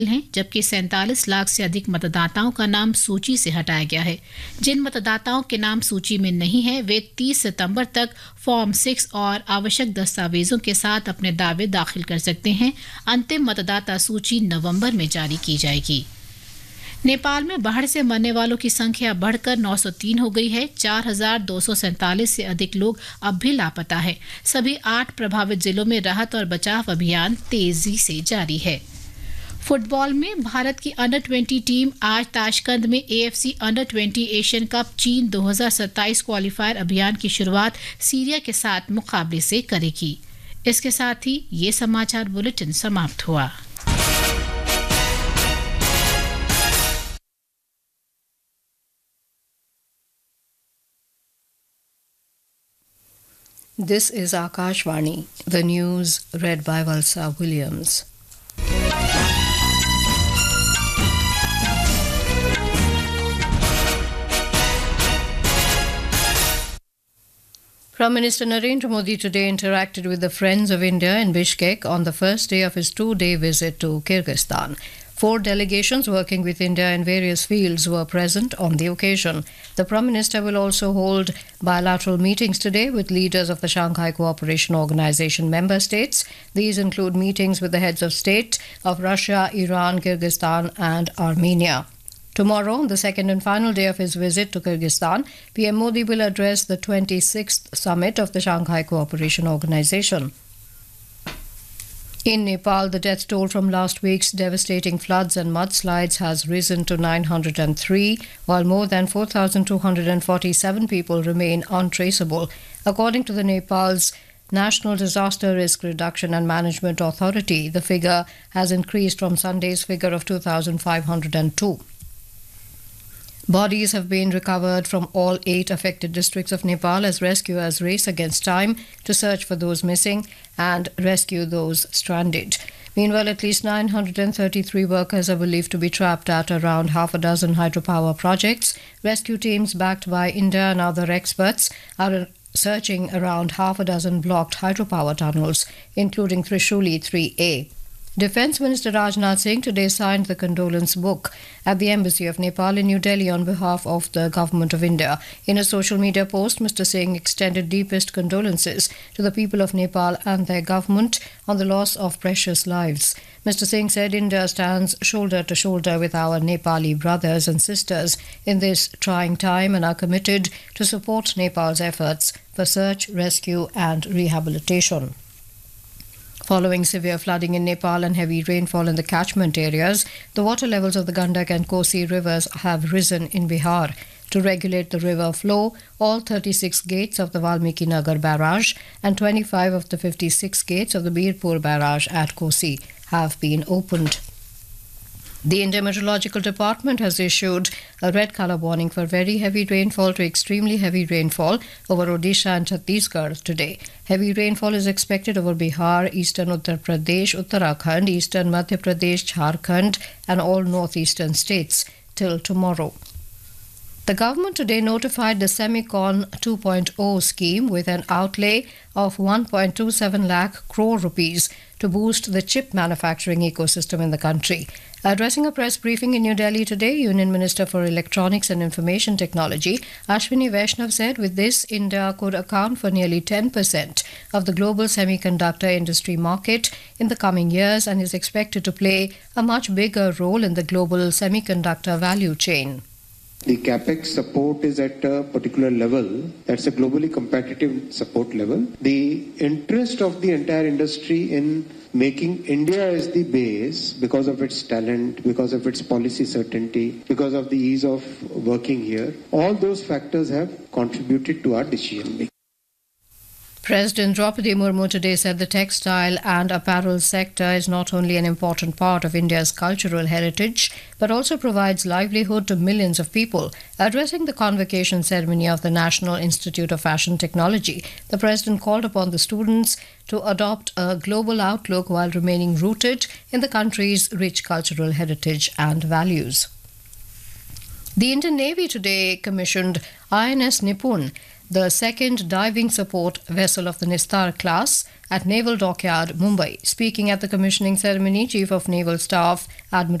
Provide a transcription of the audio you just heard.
हैं, जबकि 47 लाख से अधिक मतदाताओं का नाम सूची से हटाया गया है। जिन मतदाताओं के नाम सूची में नहीं है वे 30 सितंबर तक फॉर्म 6 और आवश्यक दस्तावेजों के साथ अपने दावे दाखिल कर सकते हैं। अंतिम मतदाता सूची नवंबर में जारी की जाएगी। नेपाल में बाढ़ से मरने वालों की संख्या बढ़कर 903 हो गई है। 4,247 से अधिक लोग अब भी लापता हैं। सभी 8 प्रभावित जिलों में राहत और बचाव अभियान तेजी से जारी है। फुटबॉल में भारत की अंडर 20 टीम आज ताशकंद में AFC अंडर 20 एशियन कप चीन 2027 क्वालिफायर अभियान की शुरुआत सीरिया के साथ मुकाबले से करेगी। इसके साथ ही ये समाचार बुलेटिन समाप्त हुआ। This is Akashvani, the news read by Valsa Williams. Prime Minister Narendra Modi today interacted with the Friends of India in Bishkek on the first day of his 2-day visit to Kyrgyzstan. 4 delegations working with India in various fields were present on the occasion. The Prime Minister will also hold bilateral meetings today with leaders of the Shanghai Cooperation Organization member states. These include meetings with the heads of state of Russia, Iran, Kyrgyzstan and Armenia. Tomorrow, on the second and final day of his visit to Kyrgyzstan, PM Modi will address the 26th summit of the Shanghai Cooperation Organization. In Nepal, the death toll from last week's devastating floods and mudslides has risen to 903, while more than 4,247 people remain untraceable. According to the Nepal's National Disaster Risk Reduction and Management Authority, the figure has increased from Sunday's figure of 2,502. Bodies have been recovered from all 8 affected districts of Nepal as rescuers race against time to search for those missing and rescue those stranded. Meanwhile, at least 933 workers are believed to be trapped at around half a dozen hydropower projects. Rescue teams backed by India and other experts are searching around half a dozen blocked hydropower tunnels, including Trishuli 3A. Defence Minister Rajnath Singh today signed the condolence book at the Embassy of Nepal in New Delhi on behalf of the Government of India. In a social media post, Mr. Singh extended deepest condolences to the people of Nepal and their government on the loss of precious lives. Mr. Singh said India stands shoulder to shoulder with our Nepali brothers and sisters in this trying time and are committed to support Nepal's efforts for search, rescue and rehabilitation. Following severe flooding in Nepal and heavy rainfall in the catchment areas, the water levels of the Gandak and Kosi rivers have risen in Bihar. To regulate the river flow, all 36 gates of the Valmiki Nagar barrage and 25 of the 56 gates of the Birpur barrage at Kosi have been opened. The Indian Meteorological Department has issued a red colour warning for very heavy rainfall to extremely heavy rainfall over Odisha and Chhattisgarh today. Heavy rainfall is expected over Bihar, eastern Uttar Pradesh, Uttarakhand, eastern Madhya Pradesh, Jharkhand and all northeastern states till tomorrow. The government today notified the Semicon 2.0 scheme with an outlay of 1.27 lakh crore rupees to boost the chip manufacturing ecosystem in the country. Addressing a press briefing in New Delhi today, Union Minister for Electronics and Information Technology Ashwini Vaishnav said with this, India could account for nearly 10% of the global semiconductor industry market in the coming years and is expected to play a much bigger role in the global semiconductor value chain. The capex support is at a particular level, that's a globally competitive support level. The interest of the entire industry in making India as the base because of its talent, because of its policy certainty, because of the ease of working here, all those factors have contributed to our decision making. President Draupadi Murmu today said the textile and apparel sector is not only an important part of India's cultural heritage, but also provides livelihood to millions of people. Addressing the convocation ceremony of the National Institute of Fashion Technology, the President called upon the students to adopt a global outlook while remaining rooted in the country's rich cultural heritage and values. The Indian Navy today commissioned INS Nipun, the second diving support vessel of the Nistar class at Naval Dockyard, Mumbai. Speaking at the commissioning ceremony, Chief of Naval Staff Admiral